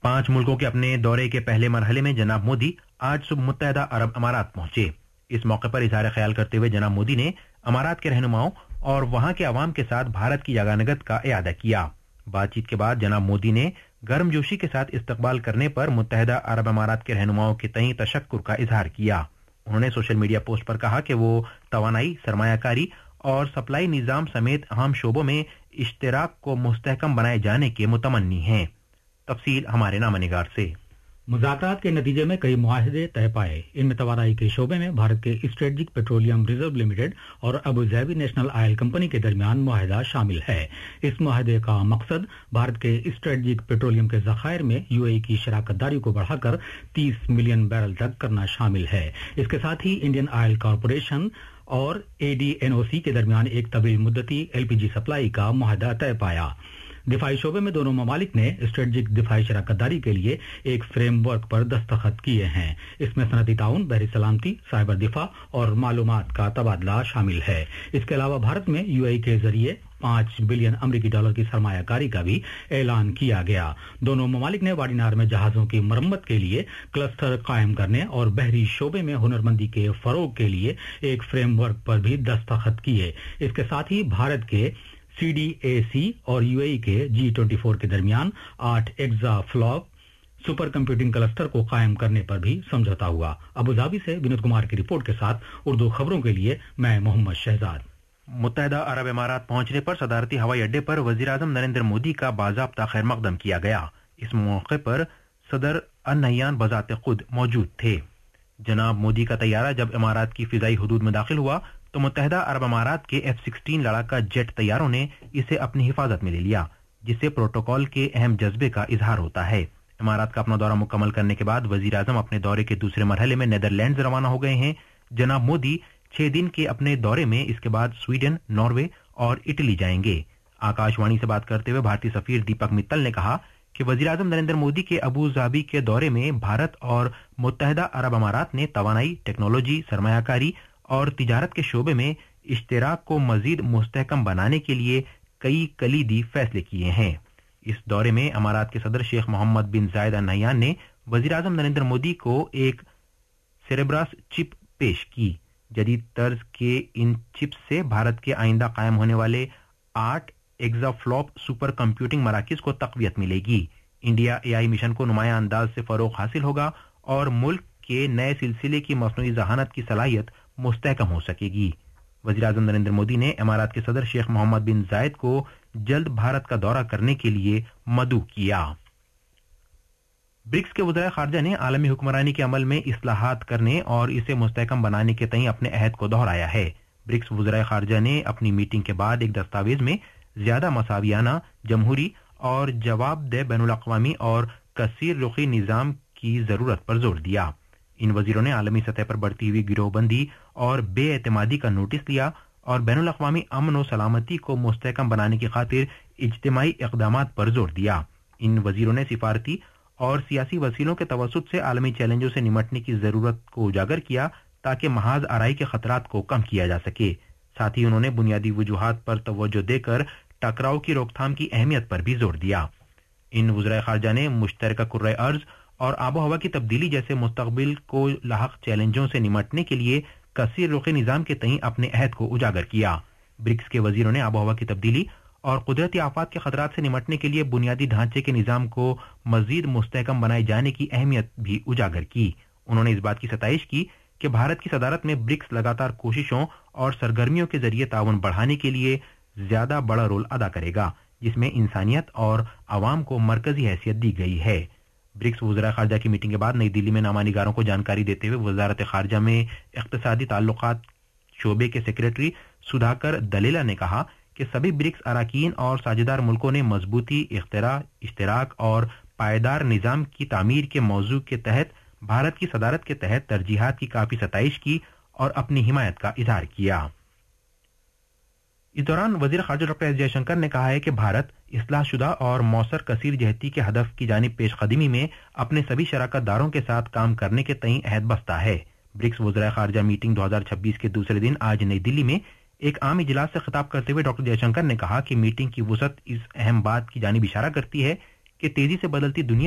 5 मुल्कों के अपने दौरे के पहले मरहले में जनाब मोदी आज सुबह मुत्तहदा अरब अमारात पहुंचे। इस मौके पर इजहार ख्याल करते हुए जनाब मोदी ने अमारात के रहनुमाओं और वहां के अवाम के साथ भारत की यगानगत का इयादा किया। बातचीत के बाद जनाब मोदी ने गर्मजोशी के साथ इस्तकबाल करने पर मुत्तहदा अरब अमारात के रहनुमाओं के तई तशक्कुर का इजहार किया। उन्होंने सोशल मीडिया पोस्ट पर कहा कि वो तवानाई, सरमायाकारी और सप्लाई निजाम समेत अहम शोबों में इश्तराक को मुस्तहकम बनाए जाने के मुतमन्नी हैं। तफसील हमारे नामनिगार से। मुज़ाकरात के नतीजे में कई मुआहदे तय पाए। इनमें तवानाई के शोबे में भारत के स्ट्रेटजिक पेट्रोलियम रिजर्व लिमिटेड और Abu Dhabi national oil company के दरमियान मुआहदा शामिल है। इस मुआहदे का मकसद भारत के स्ट्रेटजिक पेट्रोलियम के ज़खायर में यूएई की शराकत दारी को बढ़ाकर 30 मिलियन बैरल तक करना शामिल है। इसके साथ ही इंडियन ऑयल कॉरपोरेशन और एडीएनओसी के दरमियान एक तवील मुद्दती एलपीजी सप्लाई का मुआहदा तय पाया। दिफाई शोबे में दोनों ममालिक ने स्ट्रेटजिक दिफाई शराकतदारी के लिए एक फ्रेमवर्क पर दस्तखत किए हैं। इसमें सनती ताउन, बहरी सलामती, साइबर दिफा और मालूमात का तबादला शामिल है। इसके अलावा भारत में यूएई के जरिए $5 बिलियन अमरीकी डॉलर की सरमायाकारी का भी ऐलान किया गया। दोनों ममालिक ने वाडीनार में जहाजों की मरम्मत के लिए क्लस्टर कायम करने और बहरी शोबे में हुनरमंदी के फरोग के लिए एक फ्रेमवर्क पर भी दस्तखत किए। इसके साथ ही भारत के CDAC और यूएई के G24 के दरमियान 8 एक्साफ्लॉप सुपर कंप्यूटिंग क्लस्टर को कायम करने पर भी समझौता हुआ। अबू धाबी से विनोद कुमार की रिपोर्ट के साथ उर्दू खबरों के लिए मैं मोहम्मद शहजाद। मुत्तहदा अरब अमारात पहुंचने पर सदारती हवाई अड्डे पर वजीर-ए-आज़म नरेंद्र मोदी का बाज़ाब्ता खैर मकदम किया गया। इस मौके पर सदर अन-नह्यान बज़ाते खुद मौजूद थे। जनाब मोदी का तैयारा जब अमारात की फिजाई हुदूद में दाखिल हुआ तो मुत्तहदा अरब अमारात के F-16 लड़ाका जेट तैयारों ने इसे अपनी हिफाजत में ले लिया, जिससे प्रोटोकॉल के अहम जज्बे का इजहार होता है। अमारात का अपना दौरा मुकम्मल करने के बाद वजीर आजम अपने दौरे के दूसरे मरहले में नीदरलैंड्स रवाना हो गए हैं। जनाब मोदी 6 दिन के अपने दौरे में इसके बाद स्वीडन, नॉर्वे और इटली जाएंगे। आकाशवाणी से बात करते हुए भारतीय सफीर दीपक मित्तल ने कहा कि वजीर आजम नरेंद्र मोदी के अबू धाबी के दौरे में भारत और मुत्तहदा अरब अमारात ने तवानाई, टेक्नोलॉजी, सरमायाकारी और तिजारत के शोबे में इश्तराक को मजीद मुस्तहकम बनाने के लिए कई कलीदी फैसले किए हैं। इस दौरे में अमारात के सदर शेख मोहम्मद बिन जायद अल नह्यान ने वजीर आजम नरेंद्र मोदी को एक सेरेब्रस चिप पेश की। जदीद तर्ज के इन चिप्स से भारत के आइंदा कायम होने वाले 8 एक्साफ्लॉप सुपर कंप्यूटिंग मराकिज को तक़वियत मिलेगी। इंडिया AI मिशन को नुमाया अंदाज से फरोग हासिल होगा और मुल्क के नए सिलसिले की मसनूई ज़हानत की सलाहियत मुस्तहकम हो सकेगी। वज़ीर आज़म नरेंद्र मोदी ने अमारात के सदर शेख मोहम्मद बिन जायद को जल्द भारत का दौरा करने के लिए मदऊ किया। ब्रिक्स के वज़ीर ख़ारजा ने आलमी हुक्मरानी के अमल में इस्लाहात करने और इसे मुस्तहकम बनाने के तई अपने अहद को दोहराया है। ब्रिक्स वज़ीर ख़ारजा ने अपनी मीटिंग के बाद एक दस्तावेज में ज्यादा मसावियाना, जमहूरी और जवाबदेह बैनुल-अक़वामी और कसीर रुखी निज़ाम की जरूरत पर जोर दिया। इन वजीरों ने आलमी सतह पर बढ़ती हुई गिरोहबंदी और बेएतमादी का नोटिस लिया और बैनुल-अक़वामी अमन और सलामती को मुस्तहकम बनाने की खातिर इज्तिमाई इक़दामात पर जोर दिया। इन वजीरों ने सिफारती और सियासी वसीलों के तवस्सुत से आलमी चैलेंजों से निमटने की जरूरत को उजागर किया ताकि महाज आराई के खतरात को कम किया जा सके। साथ ही उन्होंने बुनियादी वजूहात पर तवज्जो देकर टकराव की रोकथाम की अहमियत पर भी जोर दिया। इन वज़ीर ख़ारजा ने मुश्तरका कुर्रे अर्ज और आबो हवा की तब्दीली जैसे मुस्तक़बिल को लाहक चैलेंजों से निमटने के लिए कसीर रुखी निज़ाम के तई अपने अहद को उजागर किया। ब्रिक्स के वजीरों ने आबो हवा की तब्दीली और कुदरती आफात के खतरात से निमटने के लिए बुनियादी ढांचे के निज़ाम को मजीद मुस्तहकम बनाए जाने की अहमियत भी उजागर की। उन्होंने इस बात की सताइश की कि भारत की सदारत में ब्रिक्स लगातार कोशिशों और सरगर्मियों के जरिए ताउन बढ़ाने के लिए ज्यादा बड़ा रोल अदा करेगा, जिसमें इंसानियत और अवाम को मरकजी हैसियत दी गई है। ब्रिक्स वज़ीर ख़ारजा की मीटिंग के बाद नई दिल्ली में नामानिगारों को जानकारी देते हुए वज़ारत ख़ारजा में इक़्तिसादी ताल्लुकात शोबे के सेक्रेटरी सुधाकर दलेला ने कहा कि सभी ब्रिक्स अराकीन और साझेदार मुल्कों ने मजबूती, इख्तिरा, इश्तराक और पायदार निज़ाम की तामीर के मौजू के तहत भारत की सदारत के तहत तरजीहात की काफी सताइश की और अपनी हिमायत का इजहार किया। इस दौरान वजीर ख़ारजा डॉक्टर एस जयशंकर ने कहा है कि भारत इस्लाहशुदा और मौसर कसीर जहती के हदफ की जानिब पेशकदमी में अपने सभी शराकतदारों के साथ काम करने के तई अहद बस्ता है। ब्रिक्स वज़ीर ख़ारजा मीटिंग 2026 के दूसरे दिन आज नई दिल्ली में एक आम इजलास से खिताब करते हुए डॉक्टर जयशंकर ने कहा कि मीटिंग की वुसअत इस अहम बात की जानिब इशारा करती है कि तेजी से बदलती दुनिया